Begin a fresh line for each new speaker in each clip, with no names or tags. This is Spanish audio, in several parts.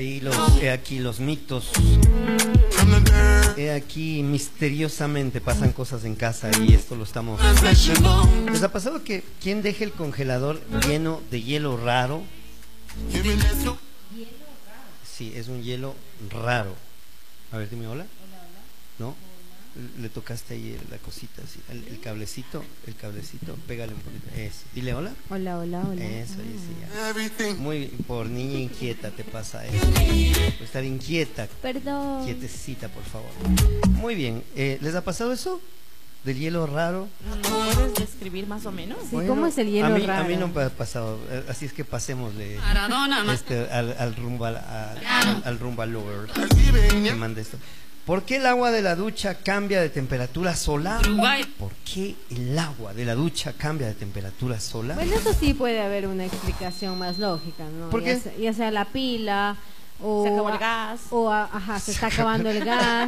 He aquí los mitos. He aquí misteriosamente pasan cosas en casa y esto lo estamos... ¿Les ha pasado que quien deje el congelador lleno de hielo raro? Sí, es un hielo raro. A ver, dime hola. ¿No? Le tocaste ahí la cosita, así, el cablecito, pégale un poquito. Eso. Dile hola.
Hola, hola, hola.
Eso, sí, muy por niña inquieta te pasa eso. Por estar inquieta.
Perdón.
Quietecita, por favor. Muy bien. ¿Les ha pasado eso? ¿Del hielo raro?
¿Puedes describir más o menos?
Sí, bueno, ¿cómo es el hielo raro?
A mí no me ha pasado, así es que pasémosle al rumba lover que manda esto. ¿Por qué el agua de la ducha cambia de temperatura sola? ¿Por qué el agua de la ducha cambia de temperatura sola?
Bueno, eso sí puede haber una explicación más lógica, ¿no?
¿Por qué?
Ya sea la pila o
se acabó el gas
se está acabando el gas.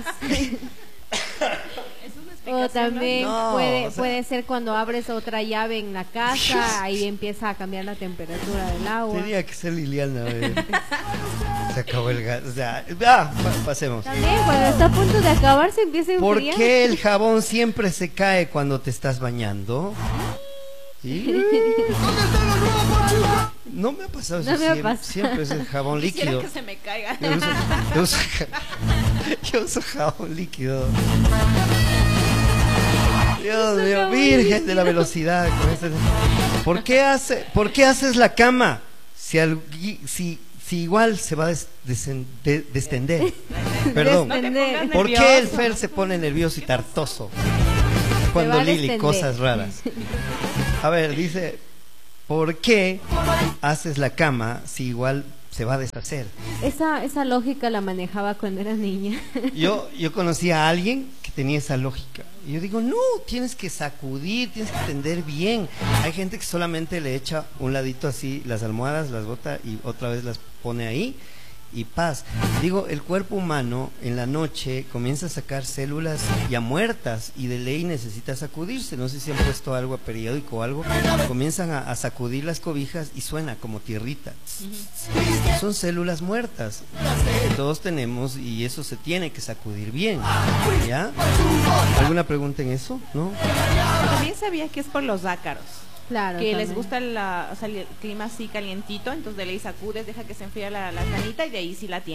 O también puede ser cuando abres otra llave en la casa, ahí empieza a cambiar la temperatura del agua.
Tenía que ser Liliana. Se acabó el gas. O sea, pasemos.
También cuando está a punto de acabar se empieza a enfriar.
¿Por qué el jabón siempre se cae cuando te estás bañando? ¿Sí? No me ha pasado eso. Siempre es el jabón líquido.
Que se me caiga.
Yo uso jabón líquido. Dios mío, virgen de la velocidad. ¿Por qué haces la cama si igual se va a descender? Perdón. ¿Por qué el Fer se pone nervioso y tartoso cuando Lili cosas raras? A ver, dice, ¿por qué haces la cama si igual se va a deshacer?
Esa lógica la manejaba cuando era niña.
Yo conocí a alguien que tenía esa lógica. Y yo digo, no, tienes que sacudir, tienes que tender bien. Hay gente que solamente le echa un ladito así, las almohadas, las bota y otra vez las pone ahí y paz. Digo, el cuerpo humano en la noche comienza a sacar células ya muertas y de ley necesita sacudirse. No sé si han puesto algo a periódico o algo. Comienzan a sacudir las cobijas y suena como tierrita. Son células muertas que todos tenemos y eso se tiene que sacudir bien. ¿Ya? ¿Alguna pregunta en eso? ¿No?
También sabía que es por los ácaros.
Claro,
que
también
les gusta el clima así calientito, entonces de ley sacudes, deja que se enfríe la canita y de ahí sí la tienes.